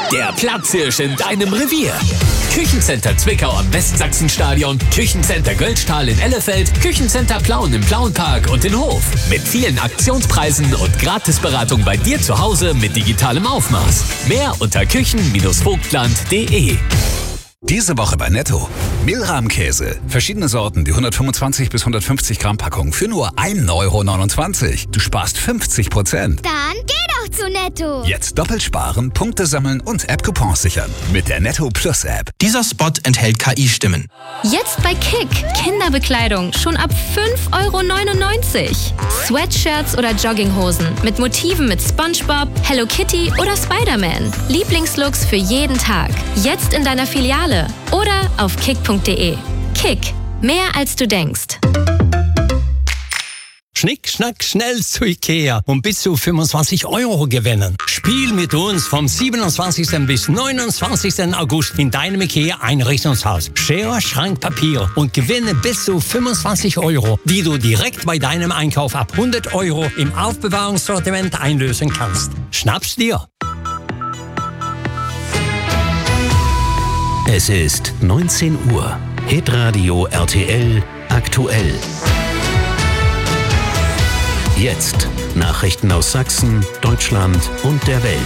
Der Platzhirsch in deinem Revier. Küchencenter Zwickau am Westsachsenstadion, Küchencenter Göllstahl in Ellefeld, Küchencenter Plauen im Plauenpark und in Hof. Mit vielen Aktionspreisen und Gratisberatung bei dir zu Hause mit digitalem Aufmaß. Mehr unter küchen-vogtland.de. Diese Woche bei Netto. Mehlrahmkäse. Verschiedene Sorten, die 125 bis 150 Gramm Packung für nur 1,29 €. Du sparst 50%. Dann geh doch zu Netto. Jetzt doppelt sparen, Punkte sammeln und App-Coupons sichern. Mit der Netto Plus App. Dieser Spot enthält KI-Stimmen. Jetzt bei Kick. Kinderbekleidung schon ab 5,99 €. Sweatshirts oder Jogginghosen mit Motiven mit SpongeBob, Hello Kitty oder Spider-Man. Lieblingslooks für jeden Tag. Jetzt in deiner Filiale oder auf kick.de. Kick. Mehr als du denkst. Schnick, schnack, schnell zu Ikea und bis zu 25 € gewinnen. Spiel mit uns vom 27. bis 29. August in deinem Ikea-Einrichtungshaus. Schere, Schrank, Papier und gewinne bis zu 25 €, die du direkt bei deinem Einkauf ab 100 € im Aufbewahrungssortiment einlösen kannst. Schnapp's dir! Es ist 19 Uhr. Hitradio RTL aktuell. Jetzt Nachrichten aus Sachsen, Deutschland und der Welt.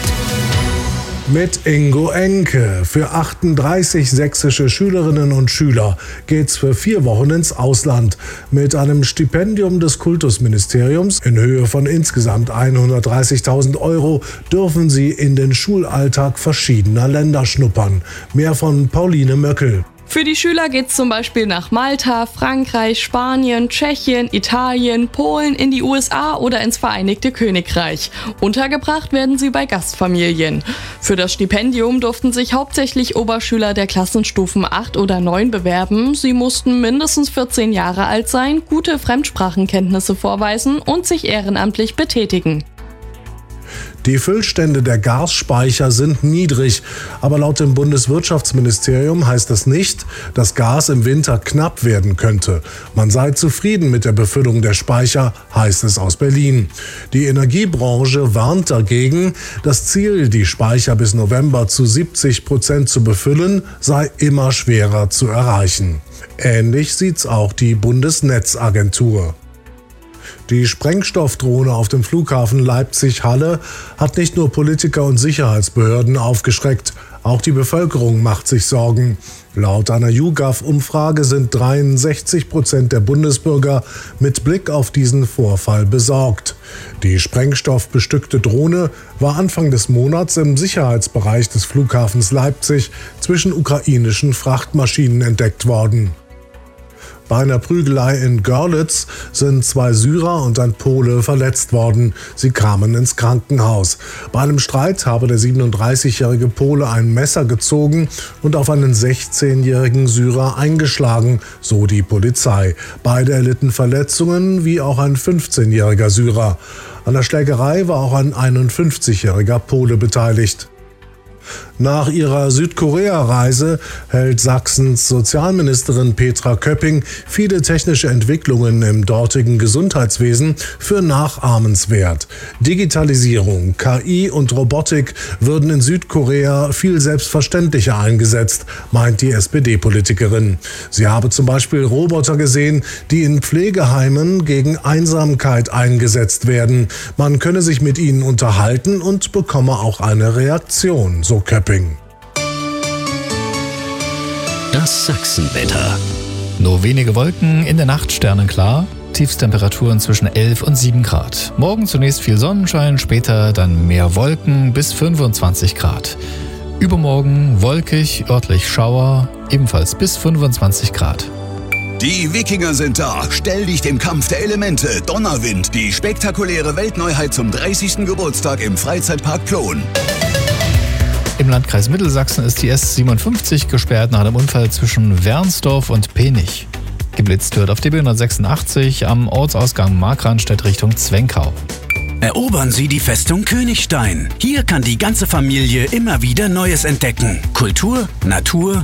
Mit Ingo Enke. Für 38 sächsische Schülerinnen und Schüler geht's für 4 Wochen ins Ausland. Mit einem Stipendium des Kultusministeriums in Höhe von insgesamt 130.000 € dürfen sie in den Schulalltag verschiedener Länder schnuppern. Mehr von Pauline Möckel. Für die Schüler geht's zum Beispiel nach Malta, Frankreich, Spanien, Tschechien, Italien, Polen, in die USA oder ins Vereinigte Königreich. Untergebracht werden sie bei Gastfamilien. Für das Stipendium durften sich hauptsächlich Oberschüler der Klassenstufen 8 oder 9 bewerben. Sie mussten mindestens 14 Jahre alt sein, gute Fremdsprachenkenntnisse vorweisen und sich ehrenamtlich betätigen. Die Füllstände der Gasspeicher sind niedrig, aber laut dem Bundeswirtschaftsministerium heißt das nicht, dass Gas im Winter knapp werden könnte. Man sei zufrieden mit der Befüllung der Speicher, heißt es aus Berlin. Die Energiebranche warnt dagegen, das Ziel, die Speicher bis November zu 70% zu befüllen, sei immer schwerer zu erreichen. Ähnlich sieht's auch die Bundesnetzagentur. Die Sprengstoffdrohne auf dem Flughafen Leipzig-Halle hat nicht nur Politiker und Sicherheitsbehörden aufgeschreckt, auch die Bevölkerung macht sich Sorgen. Laut einer YouGov-Umfrage sind 63% der Bundesbürger mit Blick auf diesen Vorfall besorgt. Die sprengstoffbestückte Drohne war Anfang des Monats im Sicherheitsbereich des Flughafens Leipzig zwischen ukrainischen Frachtmaschinen entdeckt worden. Bei einer Prügelei in Görlitz sind 2 Syrer und ein Pole verletzt worden. Sie kamen ins Krankenhaus. Bei einem Streit habe der 37-jährige Pole ein Messer gezogen und auf einen 16-jährigen Syrer eingeschlagen, so die Polizei. Beide erlitten Verletzungen, wie auch ein 15-jähriger Syrer. An der Schlägerei war auch ein 51-jähriger Pole beteiligt. Nach ihrer Südkorea-Reise hält Sachsens Sozialministerin Petra Köpping viele technische Entwicklungen im dortigen Gesundheitswesen für nachahmenswert. Digitalisierung, KI und Robotik würden in Südkorea viel selbstverständlicher eingesetzt, meint die SPD-Politikerin. Sie habe zum Beispiel Roboter gesehen, die in Pflegeheimen gegen Einsamkeit eingesetzt werden. Man könne sich mit ihnen unterhalten und bekomme auch eine Reaktion, so Köpping. Das Sachsenwetter. Nur wenige Wolken, in der Nacht sternenklar. Tiefstemperaturen zwischen 11 und 7 Grad. Morgen zunächst viel Sonnenschein, später dann mehr Wolken bis 25 Grad. Übermorgen wolkig, örtlich Schauer, ebenfalls bis 25 Grad. Die Wikinger sind da. Stell dich dem Kampf der Elemente. Donnerwind, die spektakuläre Weltneuheit zum 30. Geburtstag im Freizeitpark Ploen. Im Landkreis Mittelsachsen ist die S57 gesperrt nach einem Unfall zwischen Wernsdorf und Penich. Geblitzt wird auf DB 186 am Ortsausgang Markranstädt Richtung Zwenkau. Erobern Sie die Festung Königstein. Hier kann die ganze Familie immer wieder Neues entdecken. Kultur, Natur,